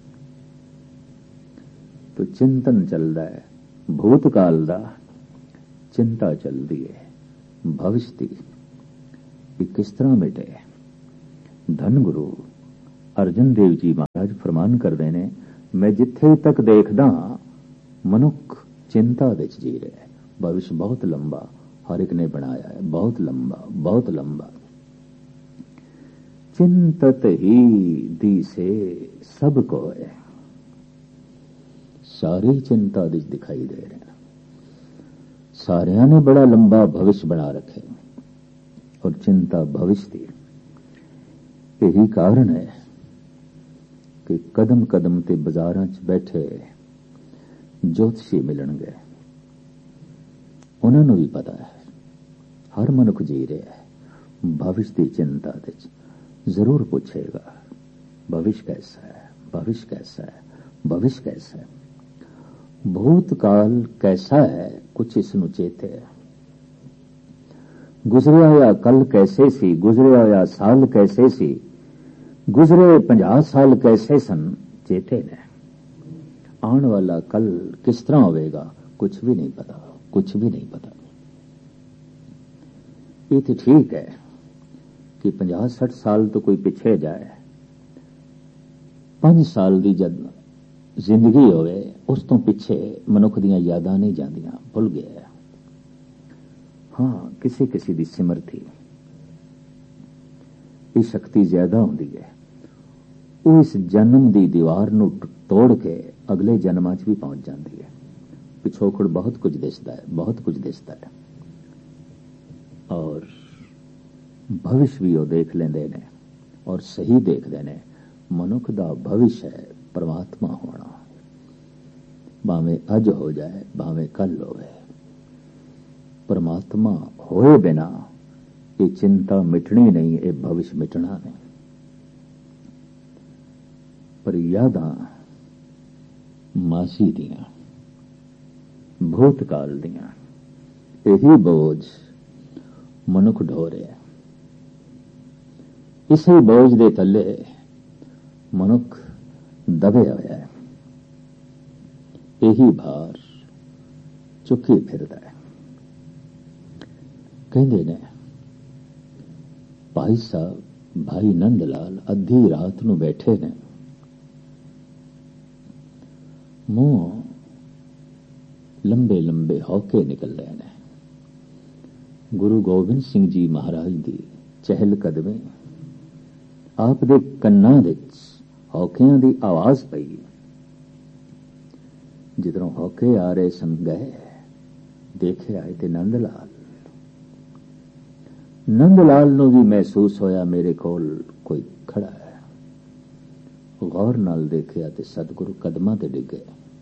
तो चिंतन चलता है भूतकाल का, चिंता चलती है भविष्य की। ये किस तरह मिटे? धन गुरु अर्जन देव जी महाराज फरमान करते हैं, मैं जिथे तक देखदा ਮਨੁੱਖ ਚਿੰਤਾ ਵਿੱਚ ਜੀ ਰਿਹਾ ਹੈ। ਭਵਿਸ਼ ਬਹੁਤ ਲੰਬਾ ਹਰ ਇੱਕ ਨੇ ਬਣਾਇਆ ਹੈ, ਬਹੁਤ ਲੰਬਾ, ਬਹੁਤ ਲੰਬਾ। ਚਿੰਤਤ ਹੀ ਦੀਸੇ ਸਭ ਕੋਇ, ਸਾਰੀ ਚਿੰਤਾ ਵਿੱਚ ਦਿਖਾਈ ਦੇ ਰਹੇ। ਸਾਰਿਆਂ ਨੇ ਬੜਾ ਲੰਬਾ ਭਵਿਸ਼ ਬਣਾ ਰੱਖੇ ਔਰ ਚਿੰਤਾ ਭਵਿਸ਼ ਦੀ। ਇਹੀ ਕਾਰਨ ਹੈ ਕਿ ਕਦਮ ਕਦਮ ਤੇ ਬਾਜ਼ਾਰਾਂ 'ਚ ਬੈਠੇ ਜੋਤਸ਼ੀ ਮਿਲਣਗੇ। ਉਹਨਾਂ ਨੂੰ ਵੀ ਪਤਾ ਹੈ ਹਰ ਮਨੁੱਖ ਜੀ ਰਿਹਾ ਹੈ ਭਵਿਸ਼ ਦੀ ਚਿੰਤਾ ਵਿੱਚ। ਜ਼ਰੂਰ ਪੁੱਛੇਗਾ ਭਵਿਸ਼ कैसा है, भविष्य कैसा है, भविष्य कैसा है। भूतकाल कैसा है कुछ इसनु चेते है। गुजरिया होया कल कैसे सी, गुजरिया होया साल कैसे सी, गुजरे पंजाह साल कैसे सन, चेते ने। आने वाला कल किस तरह होगा कुछ भी नहीं पता, कुछ भी नहीं पता। ये तो ठीक है कि पंजाह सठ साल तो कोई पिछे जाए, पांच साल की जद जिंदगी होवे उस तो पिछे मनुख दियां यादां नहीं जांदियां, भुल गया। हाँ, किसी किसी की सिमरती ये शक्ति ज्यादा होंदी है, वो इस जन्म की दीवार नूं तोड़ के अगले जन्मां च भी पहुंच जाती है। पिछोकड़ बहुत कुछ दिसदा है, बहुत कुछ दिसदा है और भविष्य भी वो देख लेंदे ने और सही देखते ने। मनुख दा भविष्य है परमात्मा होना, भावें अज हो जाए भावें कल होवे। परमात्मा होए बिना ये चिंता मिटनी नहीं, ये भविष्य मिटना नहीं। पर यादां मासी दियां, भूतकाल दियां, यही बोझ मनुख ढो रहा है। इसी बोझ दे थले मनुख दबे होया है, यही भार चुकी फिरदा है। कहंदे ने भाई साहब भाई नंद लाल अद्धी रात नूं बैठे ने, मुंह लंबे लंबे हौके निकल रहे ने। गुरु गोबिंद सिंह जी महाराज दी चहल कदमी आप दे कन्नां विच हौकियां दी आवाज पई। जिधरों हौके आ रहे सन गए, देखे आए थे नंद लाल। नंद लाल नूं भी महसूस होया मेरे कोल कोई खड़ा है। गौर नाल देखिया ते सतगुरु कदमां ते डिगे।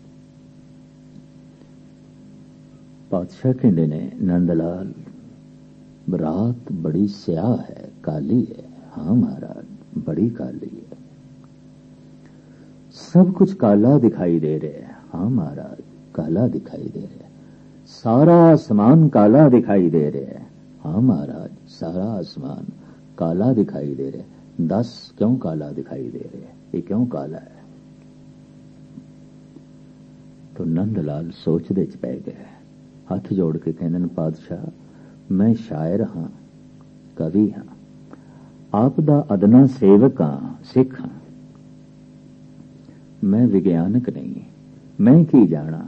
पातशाह कहंदे ने नंद लाल रात बड़ी स्याह है, काली है। हाँ महाराज, बड़ी काली है, सब कुछ काला दिखाई दे रहे हैं। हाँ महाराज, काला दिखाई दे रहे हैं। सारा आसमान काला दिखाई दे रहे हैं। हाँ महाराज, सारा आसमान काला दिखाई दे रहे हैं। दस क्यों काला दिखाई दे रहे हैं, ये क्यों काला है? तो नंदलाल सोचदे च पै गए। हाथ जोड़ के कहने पातशाह मैं शायर हाँ, कवि हाँ, आप दा अदना सेवक हाँ, सिख हाँ, मैं विज्ञानक नहीं। मैं की जाना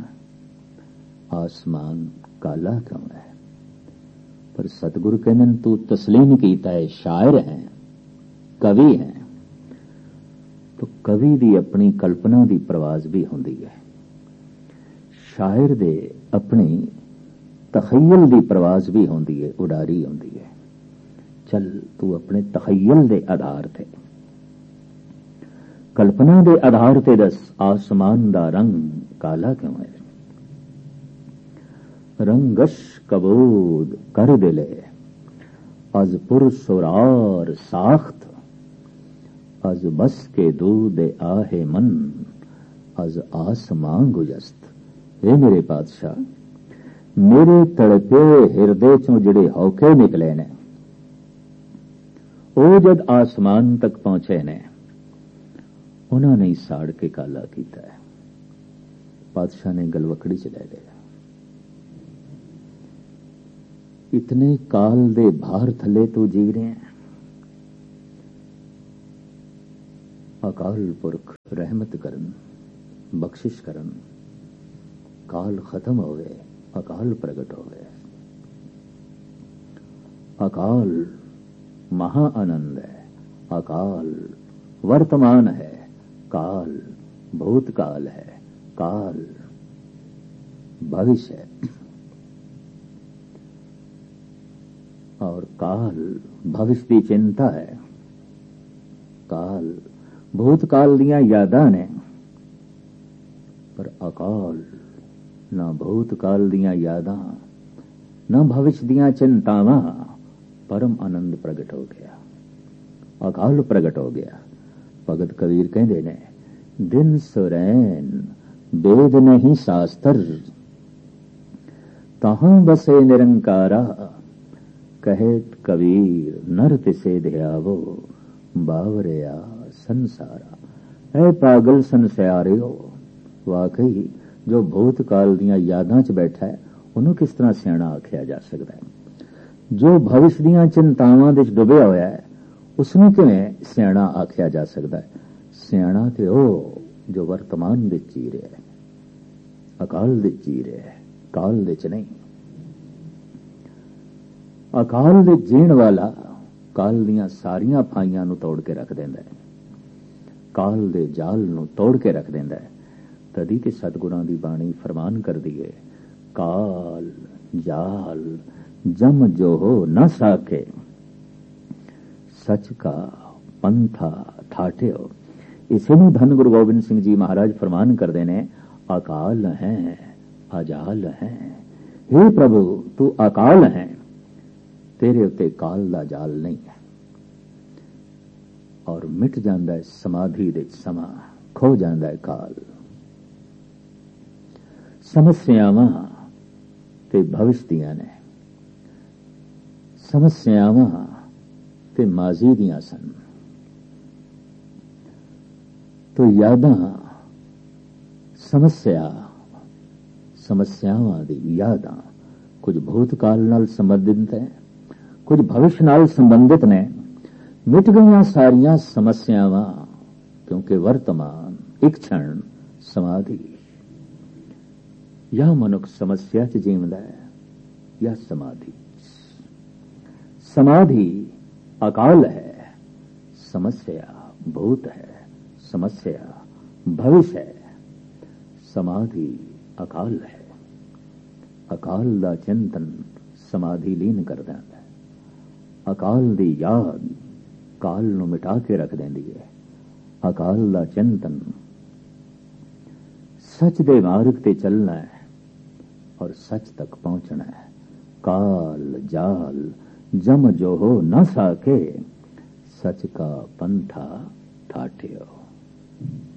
आसमान काला क्यों है? पर सतगुरु कहने तू तस्लीम कीता है शायर है, कवि है। तो कवि दी अपनी कल्पना दी प्रवाज भी होंदी है, शायर दे अपनी तखय्युल दी प्रवाज भी होंदी है, उडारी होंदी है। चल तू अपने तखय्युल दे आधार ते, कल्पना दे आधार ते दस आसमान दा रंग काला क्यों है? रंगश कबूद कर दिले अज पुरसुरार साख्त, अज बस के दूध आहे मन, अज आसमां गुजस्त। हे मेरे पातशाह, मेरे तड़पे हिरदे चों जिहड़े हौके निकले ने, वो जद आसमान तक पहुंचे ने, उन्होंने साड़ के काला किया है। पातशाह ने गलवकड़ी च ले लिया। इतने काल दे भार थले तो जी रहे हैं। अकाल पुरख रहमत करन, बख्शिश करन, काल खत्म होवे, अकाल प्रगट होवे। अकाल महा आनंद है, अकाल वर्तमान है, काल भूतकाल है, काल भविष्य है। और काल भविष्य की चिंता है, काल भूतकाल दियां यादां ने, पर अकाल ना भूतकाल दियां यादां ना भविष्य दियां चिंतावां, परम आनंद प्रगट हो गया, अकाल प्रगट हो गया। भगत कबीर कहते ने, दिन सुरैन वेद नहीं शास्त्र, तहां बसे निरंकारा, कहेत कबीर नर तिसे ध्यावो, बावरिया संसारा। ऐ पागल संसारियो, वाकई जो भूतकाल दियां यादां च बैठा है ਉਹਨੂੰ किस तरह सियाणा आख्या जा सकता है? जो भविष्य दियां चिंतावां विच डुबिया होया है उसनूं किवें सियाणा आख्या जा सकता है? सियाणा ते ਉਹ जो वर्तमान विच जी ਰਿਹਾ है, अकाल विच जी ਰਿਹਾ है, काल विच नहीं। अकाल विच जीण वाला काल दियां सारियां फाइयां नूं तोड़ के रख दिंदा है, काल दे जाल नूं तोड़ के रख दिंदा है। तदी ते सतगुरां दी बाणी फरमान करदी है, काल जाल जम जो हो न साके, सच का पंथा ठाठियो। इसे नूं धन गुरु गोबिंद सिंह जी महाराज फरमान करदे ने, अकाल है अजाल है। हे प्रभु तू अकाल है, तेरे उत्ते काल दा जाल नहीं है। और मिट जांदा है समाधि दे समा, खो जांदा है काल। समस्यावां ते भविष्य दियां ने, समस्यावां ते माजी दियां सन। तो यादां समस्या समस्यावां दी यादां कुछ भूतकाल नाल संबंधित है, कुछ भविष्य नाल संबंधित ने। मिट गईयां सारियां समस्यावां, क्योंकि वर्तमान एक क्षण समाधि। या मनुख समस्या च जीवदा है या समाधि। समाधि अकाल है, समस्या भूत है, समस्या भविष्य है। समाधि अकाल है, अकाल दा चिंतन समाधि लीन कर देंदा है। अकाल दी याद काल नूं मिटा के रख देंदी है। अकाल दा चिंतन सच दे मार्ग ते चलना है और सच तक पहुंचना है। काल जाल जम जो हो न साके, सच का पंथा ठाठियो।